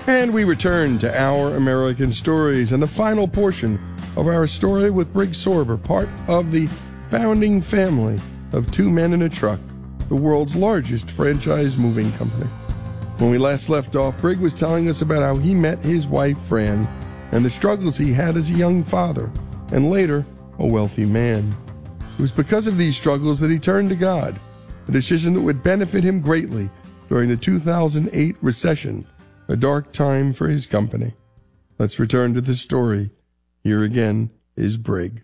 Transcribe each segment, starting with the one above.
And we return to Our American Stories and the final portion of our story with Brig Sorber, part of the founding family of Two Men in a Truck, the world's largest franchise moving company. When we last left off, Brig was telling us about how he met his wife, Fran, and the struggles he had as a young father, and later, a wealthy man. It was because of these struggles that he turned to God, a decision that would benefit him greatly during the 2008 recession, a dark time for his company. Let's return to the story. Here again is Brig.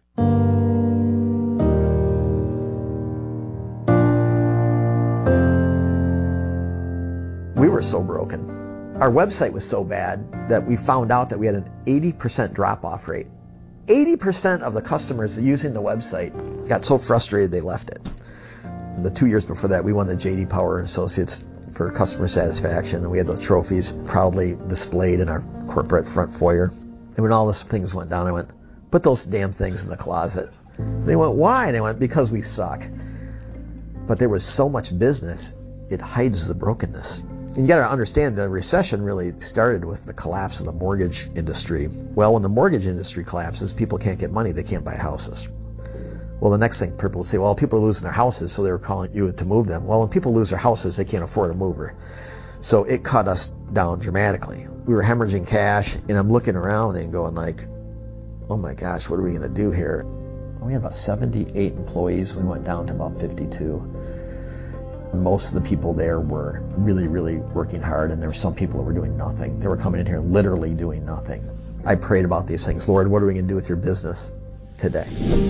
We were so broken. Our website was so bad that we found out that we had an 80% drop-off rate. 80% of the customers using the website got so frustrated they left it. The 2 years before that, we won the J.D. Power Associates for customer satisfaction, and we had those trophies proudly displayed in our corporate front foyer. And when all those things went down, I went, put those damn things in the closet. They went, why? And I went, because we suck. But there was so much business, it hides the brokenness. And you got to understand, the recession really started with the collapse of the mortgage industry. Well, when the mortgage industry collapses, people can't get money, they can't buy houses. Well, the next thing people will say, well, people are losing their houses, so they were calling you to move them. Well, when people lose their houses, they can't afford a mover. So it cut us down dramatically. We were hemorrhaging cash, and I'm looking around and going like, oh my gosh, what are we going to do here? We had about 78 employees. We went down to about 52. Most of the people there were really, really working hard, and there were some people that were doing nothing. They were coming in here literally doing nothing. I prayed about these things. Lord, what are we going to do with your business today?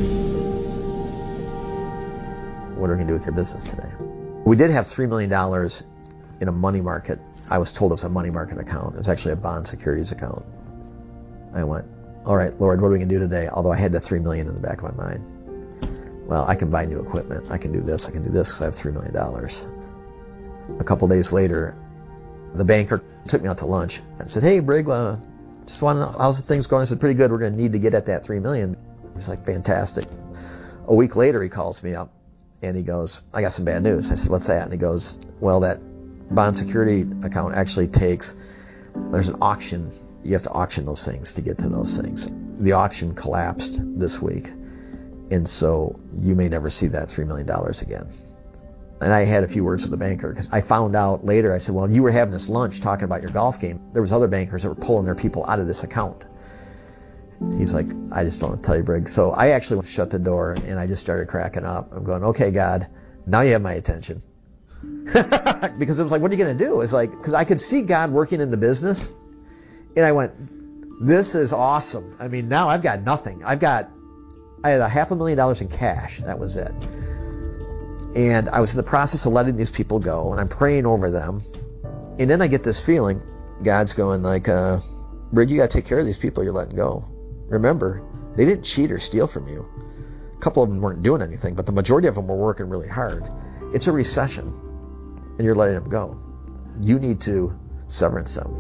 What are we going to do with your business today? We did have $3 million in a money market. I was told it was a money market account. It was actually a bond securities account. I went, all right, Lord, what are we going to do today? Although I had the $3 million in the back of my mind. Well, I can buy new equipment. I can do this because I have $3 million. A couple days later, the banker took me out to lunch and said, hey, Brig, just want to know, how's things going? I said, pretty good. We're going to need to get at that $3 million. He's like, fantastic. A week later, he calls me up. And he goes, I got some bad news. I said, what's that? And he goes, well, that bond security account actually there's an auction. You have to auction those things to get to those things. The auction collapsed this week. And so you may never see that $3 million again. And I had a few words with the banker because I found out later, I said, well, you were having this lunch talking about your golf game. There was other bankers that were pulling their people out of this account. He's like, I just don't want to tell you, Brig. So I actually shut the door and I just started cracking up. I'm going, okay, God, now you have my attention. Because it was like, what are you going to do? It's like, because I could see God working in the business. And I went, this is awesome. I mean, now I've got nothing. I had $500,000 in cash. That was it. And I was in the process of letting these people go and I'm praying over them. And then I get this feeling, God's going like, Brig, you got to take care of these people you're letting go. Remember, they didn't cheat or steal from you. A couple of them weren't doing anything, but the majority of them were working really hard. It's a recession, and you're letting them go. You need to severance them.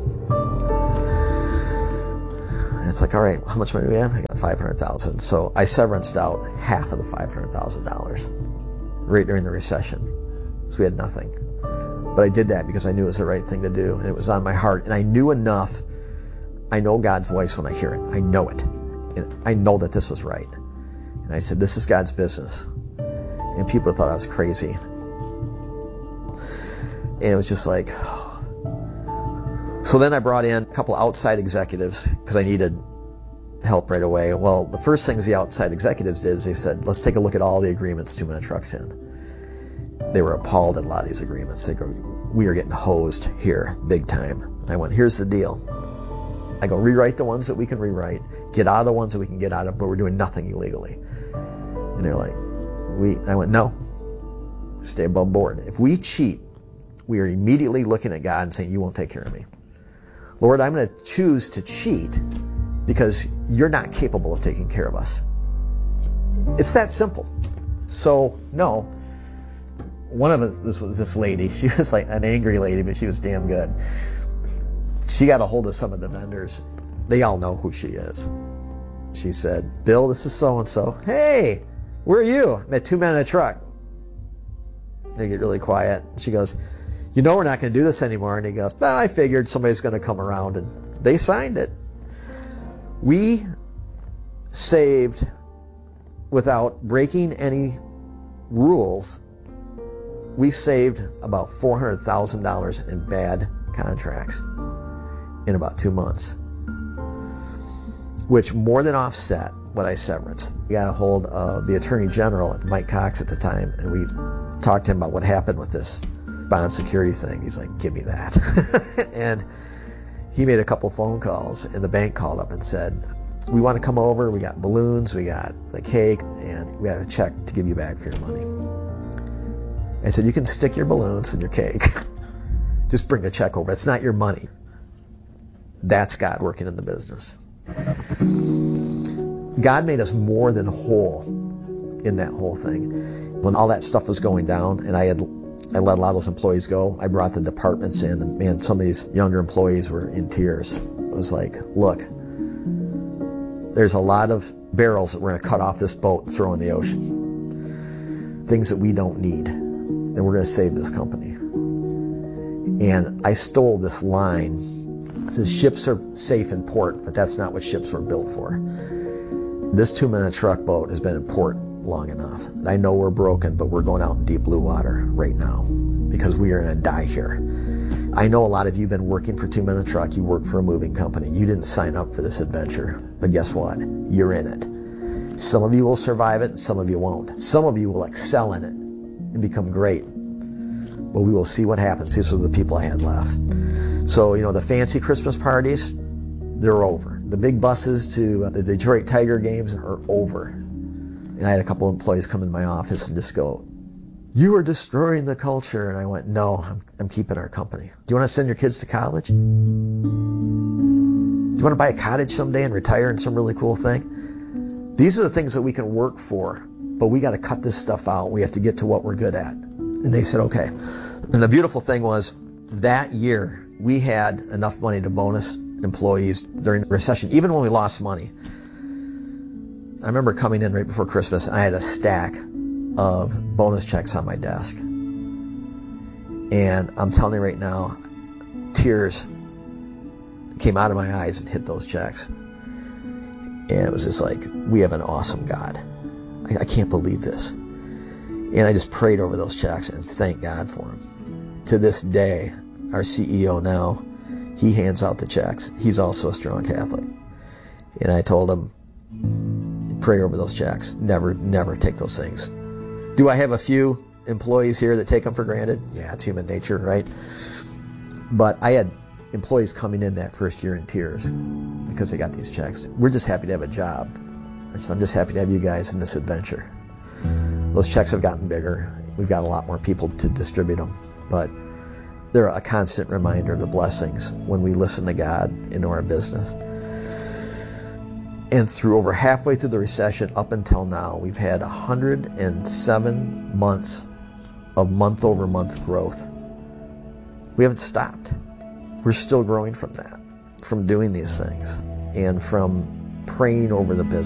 And it's like, all right, how much money do we have? I got $500,000. So I severanced out half of the $500,000 right during the recession. So we had nothing. But I did that because I knew it was the right thing to do, and it was on my heart. And I knew enough. I know God's voice when I hear it. I know it. And I know that this was right. And I said, this is God's business. And people thought I was crazy. And it was just like, so then I brought in a couple outside executives because I needed help right away. Well, the first things the outside executives did is they said, let's take a look at all the agreements 2 Minute Truck's in. They were appalled at a lot of these agreements. They go, we are getting hosed here big time. I went, here's the deal. I go, rewrite the ones that we can rewrite, get out of the ones that we can get out of, but we're doing nothing illegally. And they're like, I went, no, stay above board. If we cheat, we are immediately looking at God and saying, you won't take care of me. Lord, I'm going to choose to cheat because you're not capable of taking care of us. It's that simple. So, no. One of us, this was this lady. She was like an angry lady, but she was damn good. She got a hold of some of the vendors. They all know who she is. She said, Bill, this is so-and-so. Hey, where are you? I'm at 2 Men in a Truck. They get really quiet. She goes, you know we're not going to do this anymore. And he goes, well, I figured somebody's going to come around, and they signed it. We saved, without breaking any rules, we saved about $400,000 in bad contracts in about 2 months, which more than offset what I severance. We got a hold of the Attorney General, Mike Cox at the time, and we talked to him about what happened with this bond security thing. He's like, give me that. And he made a couple phone calls, and the bank called up and said, we want to come over, we got balloons, we got the cake, and we have a check to give you back for your money. I said, you can stick your balloons and your cake. Just bring the check over. It's not your money. That's God working in the business. God made us more than whole in that whole thing. When all that stuff was going down, and I let a lot of those employees go, I brought the departments in, and man, some of these younger employees were in tears. It was like, look, there's a lot of barrels that we're going to cut off this boat and throw in the ocean. Things that we don't need. And we're going to save this company. And I stole this line. It says, ships are safe in port, but that's not what ships were built for. This 2-minute truck boat has been in port long enough. I know we're broken, but we're going out in deep blue water right now because we are going to die here. I know a lot of you have been working for 2-minute truck. You work for a moving company. You didn't sign up for this adventure, but guess what? You're in it. Some of you will survive it, and some of you won't. Some of you will excel in it and become great. But we will see what happens. These were the people I had left. So, the fancy Christmas parties, they're over. The big buses to the Detroit Tiger games are over. And I had a couple of employees come in my office and just go, you are destroying the culture. And I went, no, I'm keeping our company. Do you want to send your kids to college? Do you want to buy a cottage someday and retire in some really cool thing? These are the things that we can work for, but we got to cut this stuff out. We have to get to what we're good at. And they said, okay. And the beautiful thing was, that year, we had enough money to bonus employees during the recession, even when we lost money. I remember coming in right before Christmas, and I had a stack of bonus checks on my desk. And I'm telling you right now, tears came out of my eyes and hit those checks. And it was just like, we have an awesome God. I can't believe this. And I just prayed over those checks and thanked God for them. To this day, our CEO now, he hands out the checks. He's also a strong Catholic. And I told him, pray over those checks. Never take those things. Do I have a few employees here that take them for granted? Yeah, it's human nature, right? But I had employees coming in that first year in tears because they got these checks. We're just happy to have a job. So I'm just happy to have you guys in this adventure. Those checks have gotten bigger. We've got a lot more people to distribute them. But they're a constant reminder of the blessings when we listen to God into our business. And through over halfway through the recession up until now, we've had 107 months of month-over-month growth. We haven't stopped. We're still growing from that, from doing these things, and from praying over the business.